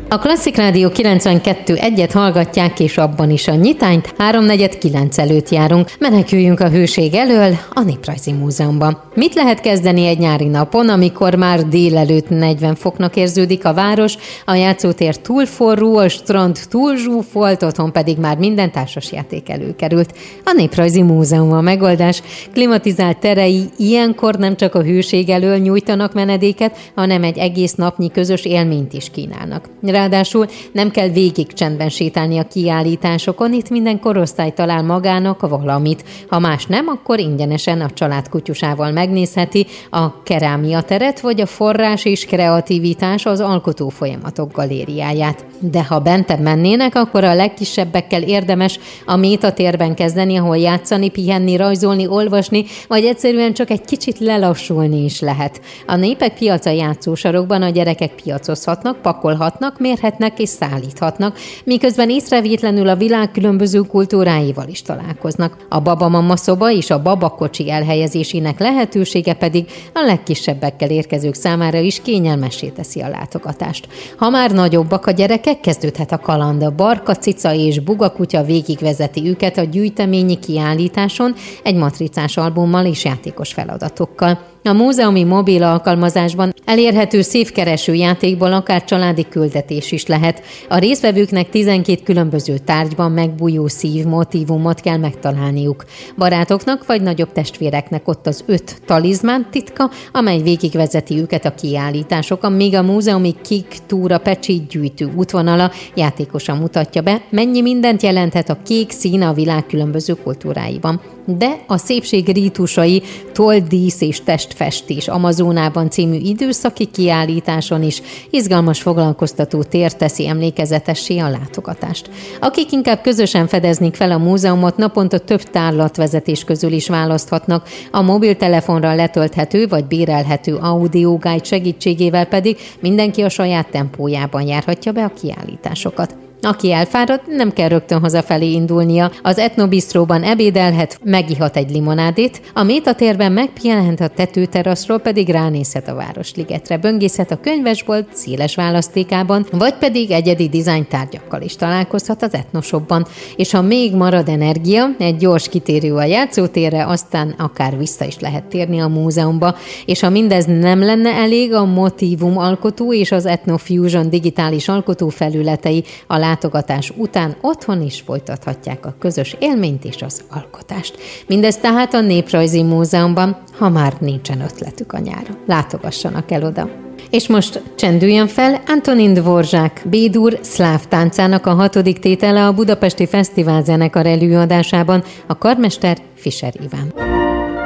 A Klasszik Rádió 92.1-et hallgatják, és abban is a nyitányt 3:49 előtt járunk. Meneküljünk a hőség elől a Néprajzi Múzeumban. Mit lehet kezdeni egy nyári napon, amikor már délelőtt 40 foknak érződik a város, a játszótér túl forró, a strand túl zsúfolt, otthon pedig már minden társasjáték előkerült. A Néprajzi Múzeum a megoldás. Klimatizált terei ilyenkor nem csak a hőség elől nyújtanak menedéket, hanem egy egész napnyi közös élményt is kínálnak. Ráadásul nem kell végig csendben sétálni a kiállításokon, itt minden korosztály talál magának valamit. Ha más nem, akkor ingyenesen a család kutyusával megnézheti a kerámia teret, vagy a forrás és kreativitás az alkotó folyamatok galériáját. De ha bentebb mennének, akkor a legkisebbekkel érdemes a métatérben kezdeni, ahol játszani, pihenni, rajzolni, olvasni, vagy egyszerűen csak egy kicsit lelassulni is lehet. A Népek Piaca játszósarokban a gyerekek piacozhatnak, pakolhatnak, mérhetnek és szállíthatnak, miközben észrevétlenül a világ különböző kultúráival is találkoznak. A babamama szoba és a babakocsi elhelyezésének lehetősége pedig a legkisebbekkel érkezők számára is kényelmessé teszi a látogatást. Ha már nagyobbak a gyerekek, kezdődhet a kaland. A Barka, Cica és Buga kutya végigvezeti őket a gyűjteményi kiállításon egy matricás albummal és játékos feladatokkal. A múzeumi mobil alkalmazásban elérhető szívkereső játékból akár családi küldetés is lehet. A résztvevőknek 12 különböző tárgyban megbújó szívmotívumot kell megtalálniuk. Barátoknak vagy nagyobb testvéreknek ott az 5 talizmán titka, amely végigvezeti őket a kiállításokon, míg a múzeumi Kik túra pecsétgyűjtő útvonala játékosan mutatja be, mennyi mindent jelenthet a kék szín a világ különböző kultúráiban. De a szépség rítusai, tolddísz és testfestés Amazonában című időszaki kiállításon is izgalmas foglalkoztató tér teszi emlékezetessé a látogatást. Akik inkább közösen fedeznék fel a múzeumot, naponta több tárlatvezetés közül is választhatnak, a mobiltelefonra letölthető vagy bérelhető audioguide segítségével pedig mindenki a saját tempójában járhatja be a kiállításokat. Aki elfáradt, nem kell rögtön hazafelé indulnia. Az Etnobistróban ebédelhet, megihat egy limonádét, a métatérben megpihenhet a tetőteraszról, pedig ránézhet a Városligetre, böngészhet a könyvesbolt széles választékában, vagy pedig egyedi dizájntárgyakkal is találkozhat az Etnoshopban. És ha még marad energia, egy gyors kitérő a játszótérre, aztán akár vissza is lehet térni a múzeumba. És ha mindez nem lenne elég, a Motívum alkotó és az Ethnofusion digitális alkotó felületei a látogatás után otthon is folytathatják a közös élményt és az alkotást. Mindez tehát a Néprajzi Múzeumban, ha már nincsen ötletük a nyára. Látogassanak el oda. És most csendüljön fel Antonin Dvorzsák B-dur szláv táncának a 6. tétele a Budapesti Fesztiválzenekar előadásában, a karmester Fischer Iván.